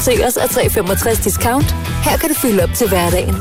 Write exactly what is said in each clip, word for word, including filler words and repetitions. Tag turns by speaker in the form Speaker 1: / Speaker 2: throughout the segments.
Speaker 1: Se os af tre komma femogtres discount. Her kan du fylde op til hverdagen.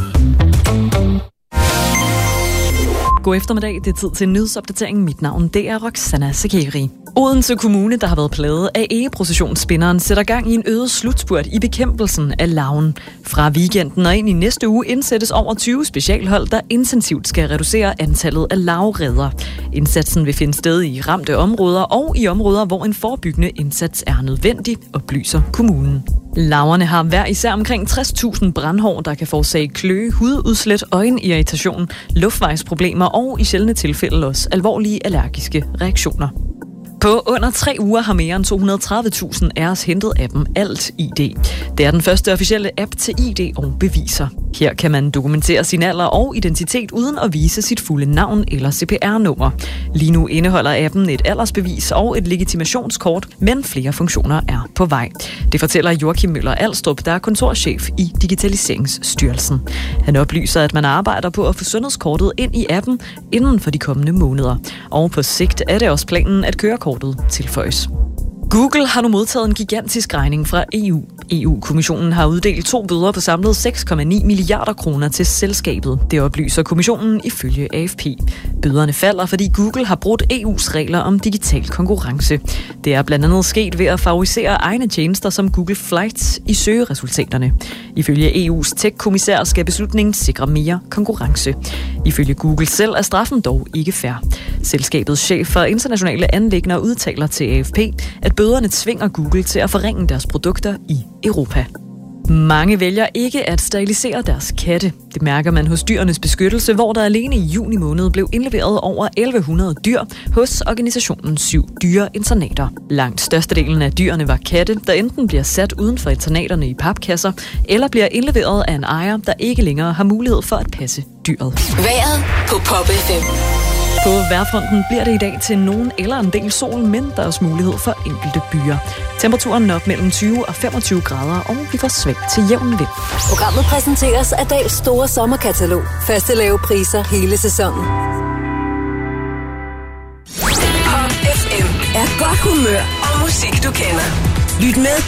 Speaker 2: God eftermiddag, det er tid til en nyhedsopdatering. Mit navn, det er Roxana Sakeri. Odense Kommune, der har været plaget af egeprocessionsspinderen, sætter gang i en øget slutspurt i bekæmpelsen af larven. Fra weekenden og ind i næste uge indsættes over tyve specialhold, der intensivt skal reducere antallet af larvreder. Indsatsen vil finde sted i ramte områder og i områder, hvor en forebyggende indsats er nødvendig, oplyser kommunen. Larverne har hver især omkring tres tusind brandhår, der kan forårsage kløe, hududslæt, øjenirritation, luftvejsproblemer og i sjældne tilfælde også alvorlige allergiske reaktioner. På under tre uger har mere end to hundrede og tredive tusind af os hentet appen Alt I D. Det er den første officielle app til I D og beviser. Her kan man dokumentere sin alder og identitet uden at vise sit fulde navn eller C P R-nummer. Lige nu indeholder appen et aldersbevis og et legitimationskort, men flere funktioner er på vej. Det fortæller Joachim Møller Alstrup, der er kontorchef i Digitaliseringsstyrelsen. Han oplyser, at man arbejder på at få sundhedskortet ind i appen inden for de kommende måneder. Og på sigt er det også planen, at kørekortet tilføjes. Google har nu modtaget en gigantisk regning fra E U. E U-kommissionen har uddelt to bøder på samlet seks komma ni milliarder kroner til selskabet. Det oplyser kommissionen ifølge A F P. Bøderne falder, fordi Google har brudt E U's regler om digital konkurrence. Det er blandt andet sket ved at favorisere egne tjenester som Google Flights i søgeresultaterne. Ifølge E U's tech-kommissær skal beslutningen sikre mere konkurrence. Ifølge Google selv er straffen dog ikke fair. Selskabets chef for internationale anliggender udtaler til A F P, at bøderne tvinger Google til at forringe deres produkter i Europa. Mange vælger ikke at sterilisere deres katte. Det mærker man hos Dyrenes Beskyttelse, hvor der alene i juni måned blev indleveret over elleve hundrede dyr hos organisationen Syv Dyreinternater. Langt størstedelen af dyrene var katte, der enten bliver sat uden for internaterne i papkasser, eller bliver indleveret af en ejer, der ikke længere har mulighed for at passe dyret.
Speaker 1: Vejret på Pop F M.
Speaker 2: På vejrfronten bliver det i dag til nogen eller en del sol, men der er også mulighed for enkelte byer. Temperaturen op mellem tyve og femogtyve grader, og vi får sving til jævn vind.
Speaker 1: Programmet præsenteres af Dahls store sommerkatalog. Faste lave priser hele sæsonen. Pop F M er godt humør og musik, du kender. Lyt med